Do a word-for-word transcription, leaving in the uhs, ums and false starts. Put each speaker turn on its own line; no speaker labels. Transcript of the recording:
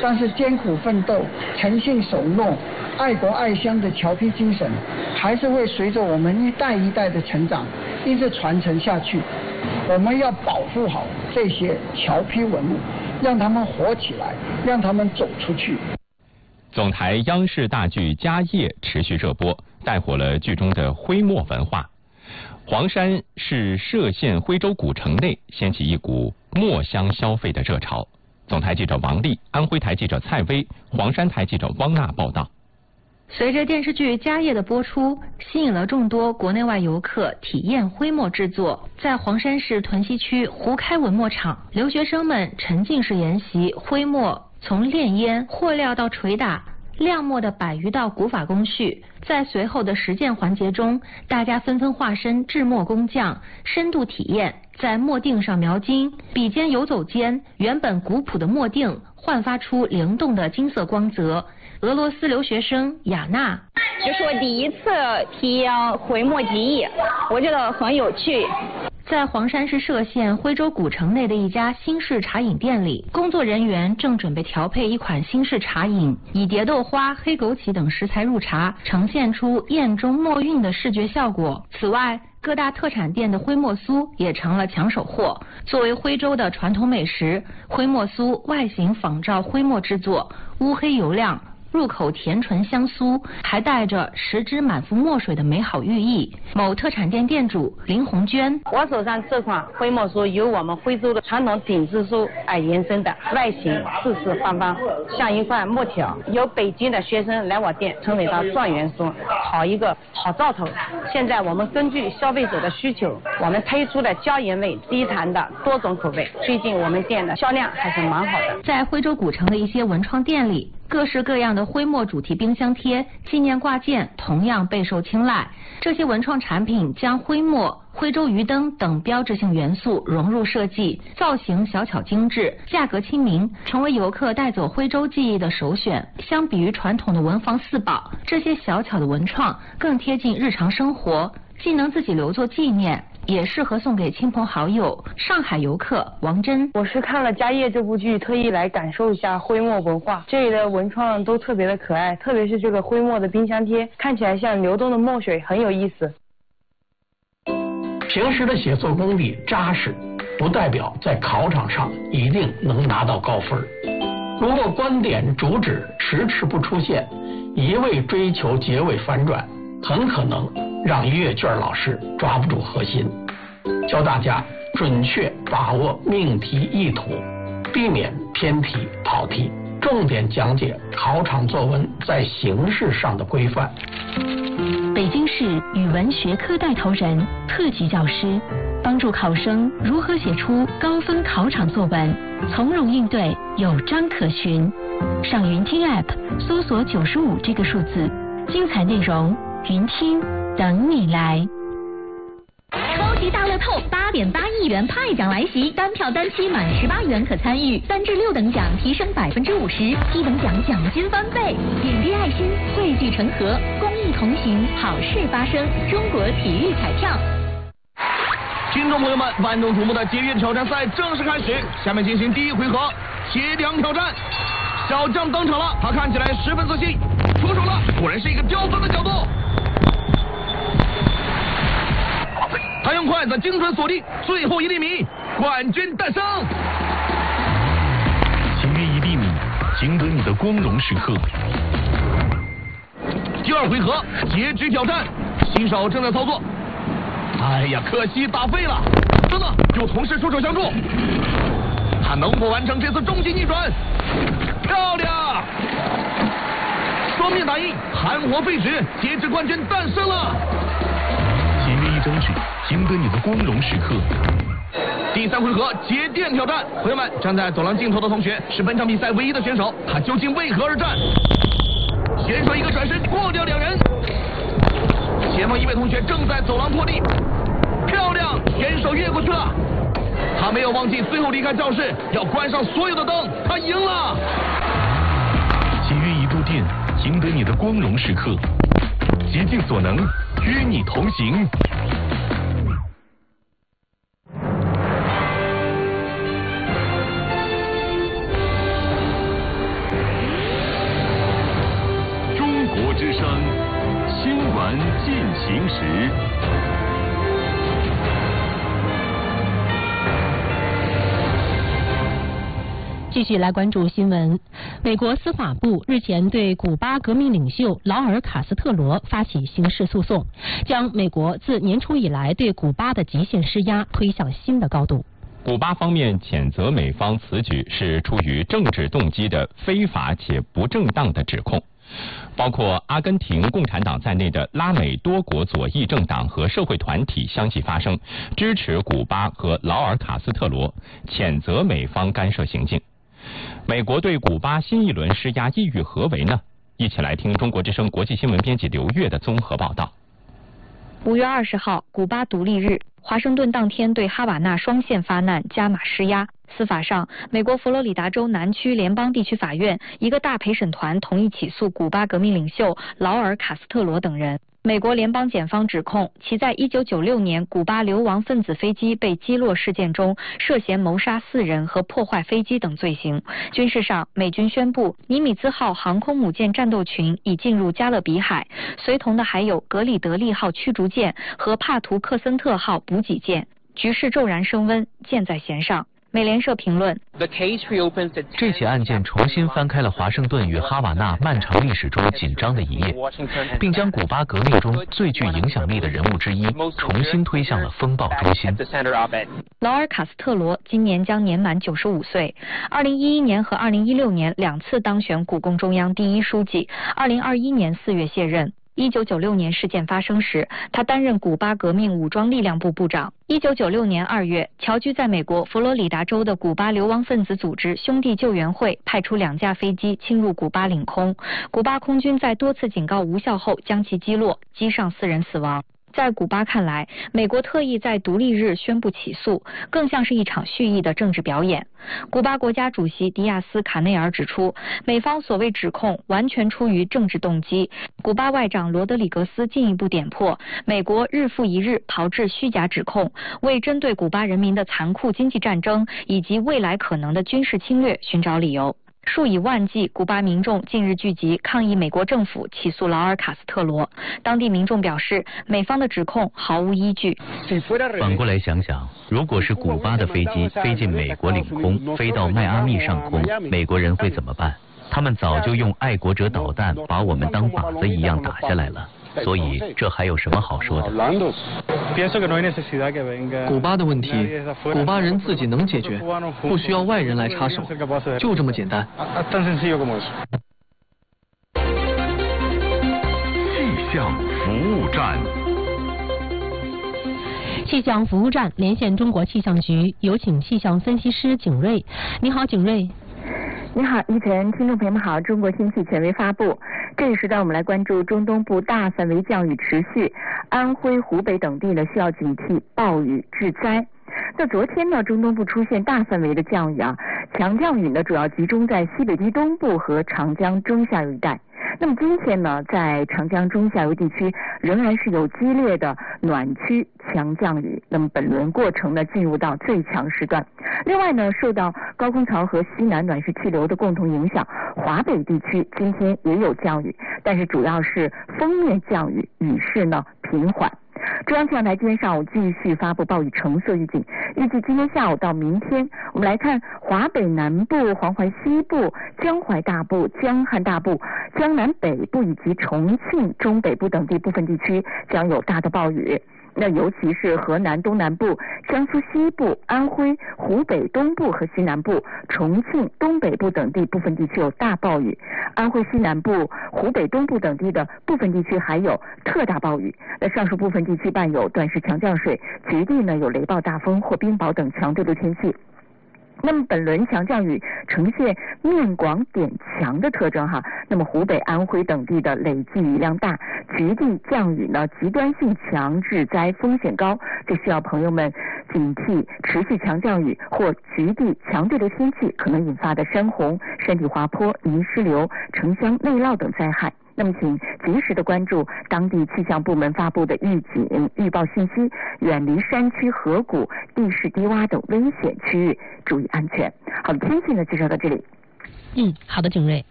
但是艰苦奋斗、诚信守诺、爱国爱乡的侨批精神，还是会随着我们一代一代的成长，一直传承下去。我们要保护好这些侨批文物，让他们活起来，让他们走出去。
总台央视大剧《家业》持续热播，带火了剧中的徽墨文化。黄山是歙县徽州古城内掀起一股墨香消费的热潮。总台记者王丽、安徽台记者蔡薇、黄山台记者汪娜报道。
随着电视剧《家业》的播出，吸引了众多国内外游客体验徽墨制作。在黄山市屯溪区胡开文墨厂，留学生们沉浸式研习徽墨从炼烟、和料到捶打、亮墨的百余道古法工序。在随后的实践环节中，大家纷纷化身制墨工匠，深度体验在墨锭上描金，笔尖游走间，原本古朴的墨锭焕发出灵动的金色光泽。俄罗斯留学生雅娜，
这是我第一次体验徽墨技艺，我觉得很有趣。
在黄山市歙县徽州古城内的一家新式茶饮店里，工作人员正准备调配一款新式茶饮，以蝶豆花、黑枸杞等食材入茶，呈现出宴中墨韵的视觉效果。此外，各大特产店的徽墨酥也成了抢手货。作为徽州的传统美食，徽墨酥外形仿照徽墨制作，乌黑油亮，入口甜醇香酥，还带着食之满腹墨水的美好寓意。某特产店店主林红娟，
我手上这款徽墨酥由我们徽州的传统顶制酥而延伸的，外形四四方方，像一块木条。有北京的学生来我店称为它状元酥，好一个好兆头。现在我们根据消费者的需求，我们推出了椒盐味、低糖的多种口味。最近我们店的销量还是蛮好的。
在徽州古城的一些文创店里，各式各样的徽墨主题冰箱贴、纪念挂件同样备受青睐。这些文创产品将徽墨、徽州鱼灯等标志性元素融入设计，造型小巧精致，价格亲民，成为游客带走徽州记忆的首选。相比于传统的文房四宝，这些小巧的文创更贴近日常生活，既能自己留作纪念，也适合送给亲朋好友。上海游客王真，
我是看了《家业》这部剧，特意来感受一下徽墨文化。这里的文创都特别的可爱，特别是这个徽墨的冰箱贴，看起来像流动的墨水，很有意思。
平时的写作功底扎实，不代表在考场上一定能拿到高分。如果观点主旨迟迟不出现，一味追求结尾反转，很可能让阅卷老师抓不住核心。教大家准确把握命题意图，避免偏题跑题，重点讲解考场作文在形式上的规范。
北京市语文学科带头人、特级教师，帮助考生如何写出高分考场作文，从容应对，有章可循。上云听 App 搜索九十五这个数字，精彩内容云听等你来。
超级大乐透八点八亿元派奖来袭，单票单期满十八元可参与，三至六等奖提升百分之五十，七等奖奖金翻倍。点滴爱心，汇聚成河，公益同行，好事发生。中国体育彩票。
听众朋友们，万众瞩目的节约挑战赛正式开始，下面进行第一回合铁梁挑战。小将登场了，他看起来十分自信，出手了，果然是一个刁钻的角度。他用筷子精准锁定最后一厘米，冠军诞生。
前约一厘米，赢得你的光荣时刻。
第二回合截肢挑战，新手正在操作。哎呀，可惜打废了。等等，有同事出手相助，他能否完成这次终极逆转？漂亮！双面打印，含活废纸，截肢冠军诞生了。
前约一张纸，赢得你的光荣时刻。
第三回合节电挑战，朋友们，站在走廊尽头的同学是本场比赛唯一的选手，他究竟为何而战？选手一个转身过掉两人，前方一位同学正在走廊破地，漂亮，选手越过去了。他没有忘记最后离开教室要关上所有的灯，他赢了。
节约一度电，赢得你的光荣时刻。竭尽所能，与你同行。 平时。
继续来关注新闻。美国司法部日前对古巴革命领袖劳尔·卡斯特罗发起刑事诉讼，将美国自年初以来对古巴的极限施压推向新的高度。
古巴方面谴责美方此举是出于政治动机的非法且不正当的指控。包括阿根廷共产党在内的拉美多国左翼政党和社会团体相继发声，支持古巴和劳尔·卡斯特罗，谴责美方干涉行径。美国对古巴新一轮施压意欲何为呢？一起来听中国之声国际新闻编辑刘越的综合报道。
五月二十号，古巴独立日，华盛顿当天对哈瓦那双线发难加码施压。司法上，美国佛罗里达州南区联邦地区法院一个大陪审团同意起诉古巴革命领袖劳尔·卡斯特罗等人。美国联邦检方指控其在一九九六年古巴流亡分子飞机被击落事件中涉嫌谋杀四人和破坏飞机等罪行。军事上，美军宣布尼米兹号航空母舰战斗群已进入加勒比海，随同的还有格里德利号驱逐舰和帕图克森特号补给舰。局势骤然升温，箭在弦上。美联社评论：
这起案件重新翻开了华盛顿与哈瓦那漫长历史中紧张的一页，并将古巴革命中最具影响力的人物之一重新推向了风暴中心。
劳尔·卡斯特罗今年将年满九十五岁，二零一一年和二零一六年两次当选古共中央第一书记，二零二一年四月卸任。一九九六年事件发生时，他担任古巴革命武装力量部部长。一九九六年二月，侨居在美国佛罗里达州的古巴流亡分子组织兄弟救援会派出两架飞机侵入古巴领空，古巴空军在多次警告无效后将其击落，机上四人死亡。在古巴看来，美国特意在独立日宣布起诉，更像是一场蓄意的政治表演。古巴国家主席迪亚斯卡内尔指出，美方所谓指控完全出于政治动机。古巴外长罗德里格斯进一步点破，美国日复一日炮制虚假指控，为针对古巴人民的残酷经济战争以及未来可能的军事侵略寻找理由。数以万计古巴民众近日聚集抗议美国政府起诉劳尔·卡斯特罗。当地民众表示，美方的指控毫无依据。
反过来想想，如果是古巴的飞机飞进美国领空，飞到迈阿密上空，美国人会怎么办？他们早就用爱国者导弹把我们当靶子一样打下来了。所以这还有什么好说的？
古巴的问题，古巴人自己能解决，不需要外人来插手，就这么简单。
气象服务站，
气象服务站连线中国气象局，有请气象分析师景瑞。你好，景瑞。
你好，一晨，听众朋友们好，中国天气权威发布。这一时段我们来关注中东部大范围降雨持续，安徽、湖北等地呢需要警惕暴雨致灾。那昨天呢，中东部出现大范围的降雨啊，强降雨呢主要集中在西北地东部和长江中下游一带。那么今天呢，在长江中下游地区仍然是有激烈的暖区强降雨，那么本轮过程呢进入到最强时段。另外呢，受到高空槽和西南暖湿气流的共同影响，华北地区今天也有降雨，但是主要是锋面降雨，雨势呢平缓。中央气象台今天上午继续发布暴雨橙色预警，预计今天下午到明天，我们来看华北南部、黄淮西部、江淮大部、江汉大部、江南北部以及重庆中北部等地部分地区将有大的暴雨。那尤其是河南东南部、江苏西部、安徽、湖北东部和西南部、重庆东北部等地部分地区有大暴雨，安徽西南部、湖北东部等地的部分地区还有特大暴雨。那上述部分地区伴有短时强降水，局地呢有雷暴大风或冰雹等强对流天气。那么本轮强降雨呈现面广点强的特征哈，那么湖北、安徽等地的累计雨量大，局地降雨呢极端性强，致灾风险高，这需要朋友们警惕持续强降雨或局地强对流天气可能引发的山洪、山体滑坡、泥石流、城乡内涝等灾害。那么请及时的关注当地气象部门发布的预警预报信息，远离山区、河谷、地势低洼等危险区域，注意安全。好的，天气呢介绍到这里。
嗯，好的，景瑞。